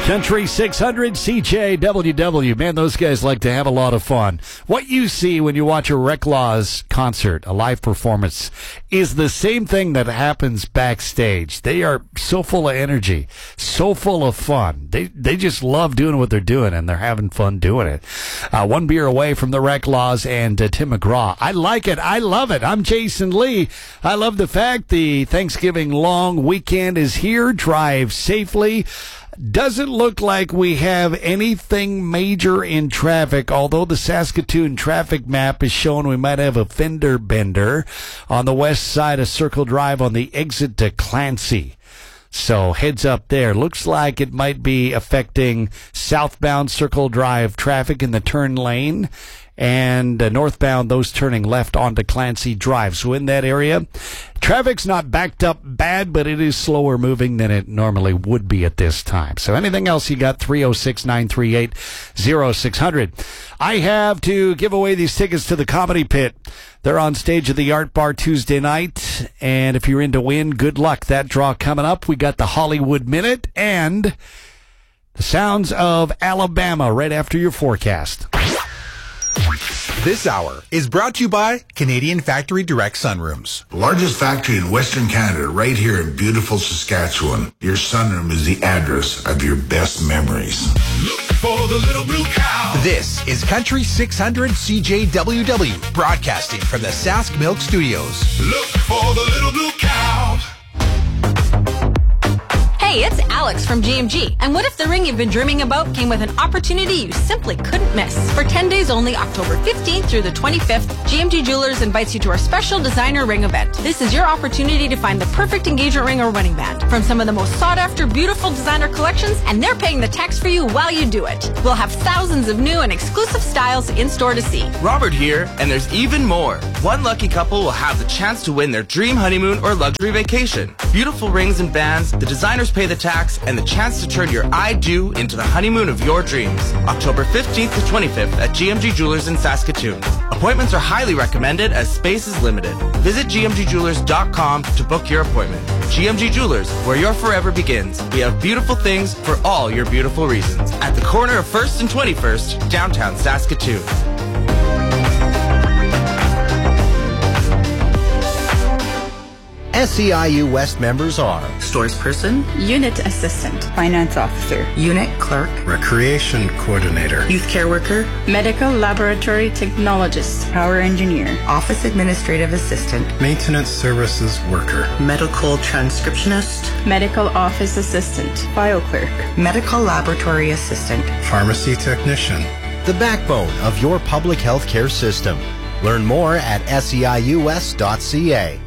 Country 600 CJWW. Man, those guys like to have a lot of fun. What you see when you watch a Reclaws concert, a live performance, is the same thing that happens backstage. They are so full of energy, so full of fun. They just love doing what they're doing, and they're having fun doing it. One beer away from the Reclaws and Tim McGraw. I like it. I love it. I'm Jason Lee. I love the fact the Thanksgiving long weekend is here. Drive safely. Doesn't look like we have anything major in traffic, although the Saskatoon traffic map is showing we might have a fender bender on the west side of Circle Drive on the exit to Clancy. So heads up there. Looks like it might be affecting southbound Circle Drive traffic in the turn lane, and northbound, those turning left onto Clancy Drive. So in that area, traffic's not backed up bad, but it is slower moving than it normally would be at this time. So anything else you got, 306-938-0600. I have to give away these tickets to the Comedy Pit. They're on stage at the Art Bar Tuesday night, and if you're in to win, good luck. That draw coming up. We got the Hollywood Minute and the sounds of Alabama right after your forecast. This hour is brought to you by Canadian Factory Direct Sunrooms. Largest factory in Western Canada, right here in beautiful Saskatchewan. Your sunroom is the address of your best memories. Look for the little blue cow. This is Country 600 CJWW, broadcasting from the Sask Milk Studios. Look for the little blue cow. Hey, it's Alex from GMG. And what if the ring you've been dreaming about came with an opportunity you simply couldn't miss? For 10 days only, October 15th through the 25th, GMG Jewelers invites you to our special designer ring event. This is your opportunity to find the perfect engagement ring or wedding band from some of the most sought-after, beautiful designer collections, and they're paying the tax for you while you do it. We'll have thousands of new and exclusive styles in store to see. Robert here, and there's even more. One lucky couple will have the chance to win their dream honeymoon or luxury vacation. Beautiful rings and bands, the designers pay the tax, and the chance to turn your I do into the honeymoon of your dreams. October 15th to 25th at GMG Jewelers in Saskatoon. Appointments are highly recommended as space is limited. Visit gmgjewelers.com to book your appointment. GMG Jewelers, where your forever begins. We have beautiful things for all your beautiful reasons. At the corner of 1st and 21st, downtown Saskatoon. SEIU West members are Stores Person, Unit Assistant, Finance Officer, Unit Clerk, Recreation Coordinator, Youth Care Worker, Medical Laboratory Technologist, Power Engineer, Office Administrative Assistant, Maintenance Services Worker, Medical Transcriptionist, Medical Office Assistant, File Clerk, Medical Laboratory Assistant, Pharmacy Technician. the backbone of your public health care system. Learn more at seius.ca.